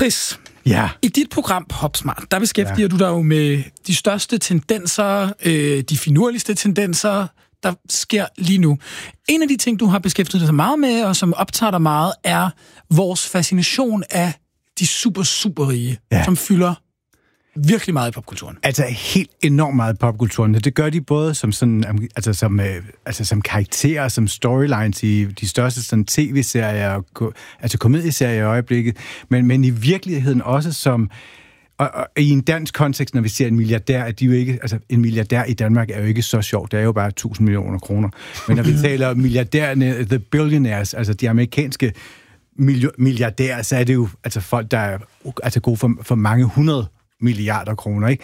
Chris, Ja. i dit program Popsmart, der beskæftiger du dig jo med de største tendenser, de finurligste tendenser, der sker lige nu. En af de ting, du har beskæftiget dig så meget med, og som optager dig meget, er vores fascination af de super rige, som fylder virkelig meget i popkulturen. Altså helt enormt meget i popkulturen. Det gør de både som sådan, som karakterer, som storylines i de største sådan tv-serier, altså komedieserier i øjeblikket, men i virkeligheden også som og i en dansk kontekst, når vi ser en milliardær, at de jo ikke, altså en milliardær i Danmark er jo ikke så sjovt, det er jo bare 1.000 millioner kroner. Men når vi taler milliardærerne, the billionaires, altså de amerikanske milliardærer, så er det jo altså folk, der er altså gode for mange 100 milliarder kroner, ikke?